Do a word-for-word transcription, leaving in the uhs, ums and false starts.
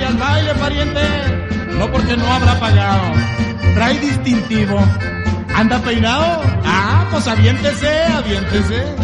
vaya al baile, pariente. No porque no habrá pagado. Trae distintivo. ¿Anda peinado? Ah, pues aviéntese, aviéntese.